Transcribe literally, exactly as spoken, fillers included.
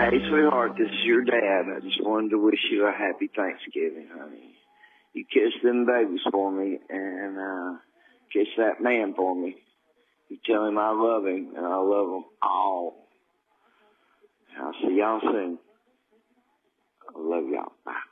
Hey, sweetheart, this is your dad. I just wanted to wish you a happy Thanksgiving, honey. You kiss them babies for me, and uh, kiss that man for me. You tell him I love him, and I love them all. I'll see y'all soon. I love y'all. Bye.